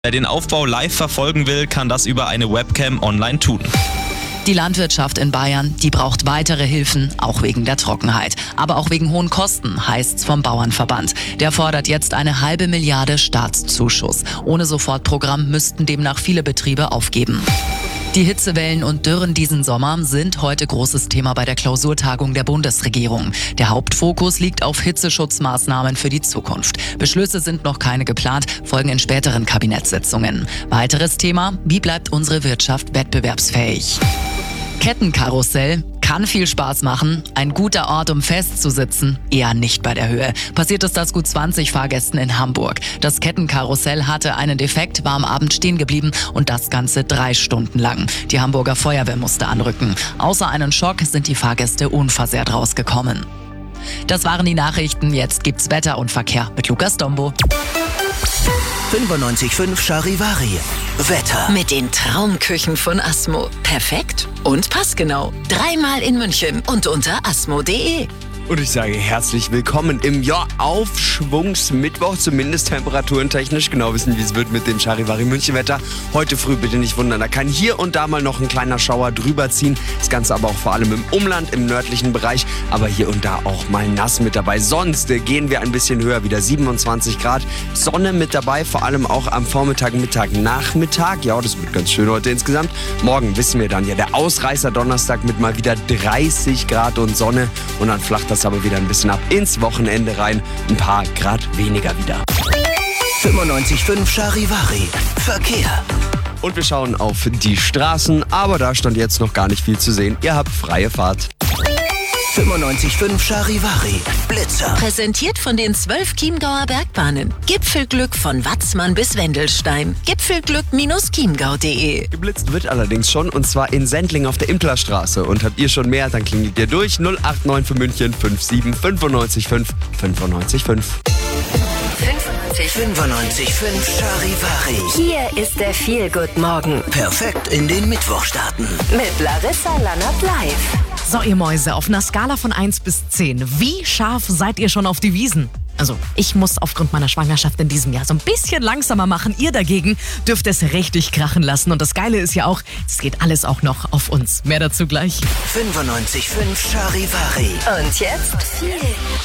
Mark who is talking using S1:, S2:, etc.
S1: Wer den Aufbau live verfolgen will, kann das über eine Webcam online tun.
S2: Die Landwirtschaft in Bayern, die braucht weitere Hilfen, auch wegen der Trockenheit. Aber auch wegen hohen Kosten, heißt's vom Bauernverband. Der fordert jetzt eine 1/2 Milliarde Staatszuschuss. Ohne Sofortprogramm müssten demnach viele Betriebe aufgeben. Die Hitzewellen und Dürren diesen Sommer sind heute großes Thema bei der Klausurtagung der Bundesregierung. Der Hauptfokus liegt auf Hitzeschutzmaßnahmen für die Zukunft. Beschlüsse sind noch keine geplant, folgen in späteren Kabinettssitzungen. Weiteres Thema: Wie bleibt unsere Wirtschaft wettbewerbsfähig? Kettenkarussell kann viel Spaß machen. Ein guter Ort, um festzusitzen, eher nicht bei der Höhe. Passiert ist das gut 20 Fahrgästen in Hamburg. Das Kettenkarussell hatte einen Defekt, war am Abend stehen geblieben und das Ganze 3 Stunden lang. Die Hamburger Feuerwehr musste anrücken. Außer einen Schock sind die Fahrgäste unversehrt rausgekommen. Das waren die Nachrichten. Jetzt gibt's Wetter und Verkehr mit Lukas Dombo.
S3: 95.5 Charivari. Wetter.
S4: Mit den Traumküchen von Asmo. Perfekt und passgenau. 3-mal in München und unter asmo.de.
S5: Und ich sage herzlich willkommen im Aufschwungsmittwoch, zumindest temperaturentechnisch. Genau wissen, wie es wird mit dem Charivari München-Wetter. Heute früh bitte nicht wundern, da kann hier und da mal noch ein kleiner Schauer drüber ziehen. Das Ganze aber auch vor allem im Umland, im nördlichen Bereich, aber hier und da auch mal nass mit dabei. Sonst gehen wir ein bisschen höher, wieder 27 Grad. Sonne mit dabei, vor allem auch am Vormittag, Mittag, Nachmittag. Ja, das wird ganz schön heute insgesamt. Morgen wissen wir dann ja, der Ausreißer Donnerstag mit mal wieder 30 Grad und Sonne. Und dann flacht das aber wieder ein bisschen ab ins Wochenende rein. Ein paar Grad weniger wieder.
S3: 95.5 Charivari. Verkehr.
S5: Und wir schauen auf die Straßen, aber da stand jetzt noch gar nicht viel zu sehen. Ihr habt freie Fahrt.
S3: 95.5 Charivari. Blitzer.
S4: Präsentiert von den 12 Chiemgauer Bergbahnen. Gipfelglück von Watzmann bis Wendelstein. Gipfelglück-chiemgau.de.
S5: Geblitzt wird allerdings schon, und zwar in Sendling auf der Implerstraße. Und habt ihr schon mehr, dann klingelt ihr durch 089 für München 57 95 5 95 5.
S3: 95.5 Charivari.
S6: Hier ist der Feel-Good-Morgen
S3: Perfekt in den Mittwoch starten.
S6: mit Larissa Lannert live.
S7: So, ihr Mäuse, auf einer Skala von 1 bis 10, wie scharf seid ihr schon auf die Wiesen? Also, ich muss aufgrund meiner Schwangerschaft in diesem Jahr so ein bisschen langsamer machen. Ihr dagegen dürft es richtig krachen lassen. Und das Geile ist ja auch, es geht alles auch noch auf uns. Mehr dazu gleich.
S3: 95.5 Charivari.
S6: Und jetzt